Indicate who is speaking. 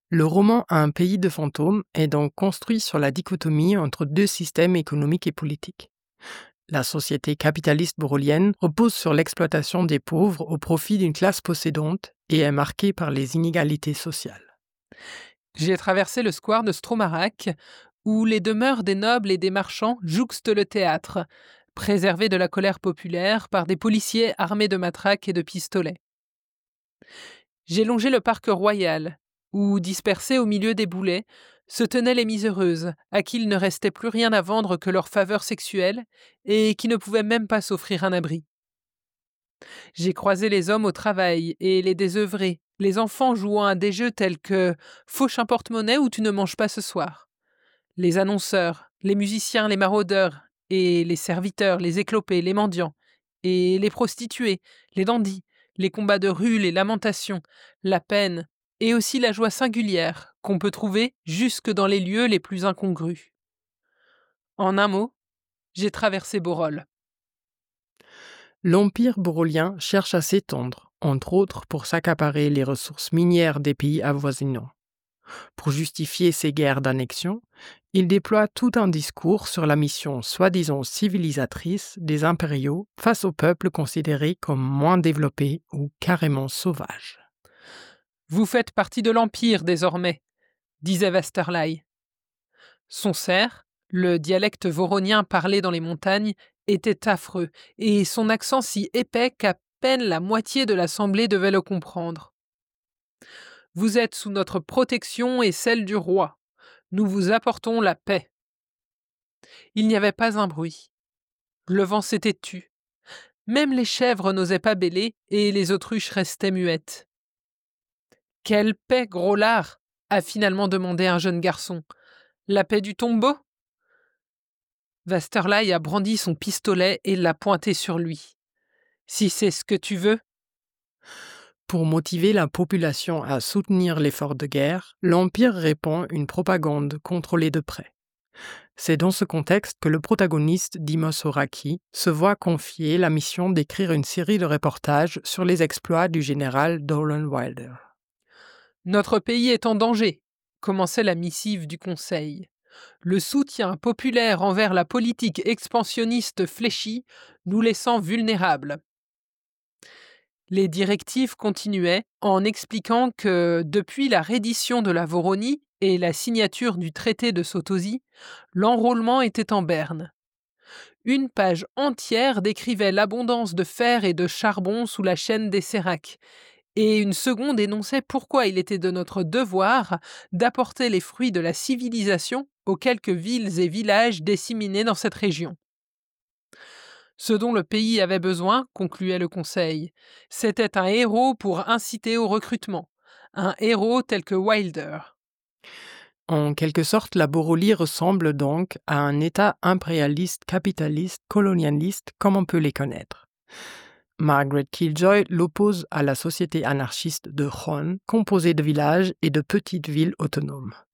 Speaker 1: Le roman Un pays de fantômes est donc construit sur la dichotomie entre deux systèmes économiques et politiques. La société capitaliste borrelienne repose sur l'exploitation des pauvres au profit d'une classe possédante et est marquée par les inégalités sociales.
Speaker 2: J'ai traversé le square de Stromarac, où les demeures des nobles et des marchands jouxtent le théâtre, préservé de la colère populaire par des policiers armés de matraques et de pistolets. J'ai longé le parc royal, où, dispersés au milieu des boulets, se tenaient les miséreuses, à qui il ne restait plus rien à vendre que leur faveur sexuelle, et qui ne pouvaient même pas s'offrir un abri. J'ai croisé les hommes au travail et les désœuvrés, les enfants jouant à des jeux tels que Fauche un porte-monnaie ou tu ne manges pas ce soir, les annonceurs, les musiciens, les maraudeurs, et les serviteurs, les éclopés, les mendiants, et les prostituées, les dandys, les combats de rue, les lamentations, la peine, et aussi la joie singulière qu'on peut trouver jusque dans les lieux les plus incongrus. En un mot, j'ai traversé Borol.
Speaker 1: L'Empire borrolien cherche à s'étendre, entre autres pour s'accaparer les ressources minières des pays avoisinants. Pour justifier ces guerres d'annexion, il déploie tout un discours sur la mission soi-disant civilisatrice des impériaux face aux peuples considérés comme moins développés ou carrément sauvages.
Speaker 2: Vous faites partie de l'Empire désormais, disait Westerley. Son cerf, le dialecte voronien parlé dans les montagnes, était affreux, et son accent si épais qu'à peine la moitié de l'assemblée devait le comprendre. Vous êtes sous notre protection et celle du roi. Nous vous apportons la paix. Il n'y avait pas un bruit. Le vent s'était tu. Même les chèvres n'osaient pas bêler et les autruches restaient muettes. Quelle paix, gros lard a finalement demandé un jeune garçon. La paix du tombeau? Westerley a brandi son pistolet et l'a pointé sur lui. Si c'est ce que tu veux.
Speaker 1: Pour motiver la population à soutenir l'effort de guerre, l'Empire répand une propagande contrôlée de près. C'est dans ce contexte que le protagoniste Dimos Horaki se voit confier la mission d'écrire une série de reportages sur les exploits du général Dolan Wilder.
Speaker 2: Notre pays est en danger, commençait la missive du Conseil. Le soutien populaire envers la politique expansionniste fléchit, nous laissant vulnérables. Les directives continuaient en expliquant que, depuis la reddition de la Voronie et la signature du traité de Sotosi, l'enrôlement était en berne. Une page entière décrivait l'abondance de fer et de charbon sous la chaîne des Séracs, et une seconde énonçait pourquoi il était de notre devoir d'apporter les fruits de la civilisation aux quelques villes et villages disséminés dans cette région. Ce dont le pays avait besoin, concluait le Conseil, c'était un héros pour inciter au recrutement, un héros tel que Wilder.
Speaker 1: En quelque sorte, la Borolie ressemble donc à un État impérialiste, capitaliste, colonialiste, comme on peut les connaître. Margaret Killjoy l'oppose à la société anarchiste de Jon, composée de villages et de petites villes autonomes.